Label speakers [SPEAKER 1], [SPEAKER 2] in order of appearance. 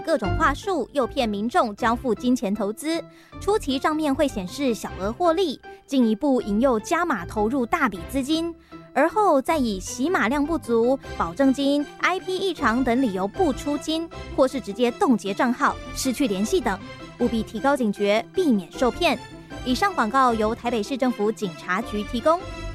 [SPEAKER 1] 各种话术，诱骗民众交付金钱投资，初期账面会显示小额获利，进一步引诱加码投入大笔资金，而后再以洗码量不足、保证金、IP 异常等理由不出金，或是直接冻结账号、失去联系等，务必提高警觉，避免受骗。以上广告由台北市政府警察局提供。